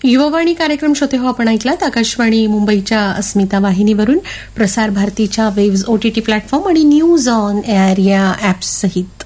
युववाणी कार्यक्रम श्रोते हो आपण ऐकलात आकाशवाणी मुंबईच्या अस्मिता वाहिनीवरून, प्रसार भारतीच्या वेव्ज OTT प्लॅटफॉर्म आणि न्यूज ऑन एअर या ऍप्स सहित.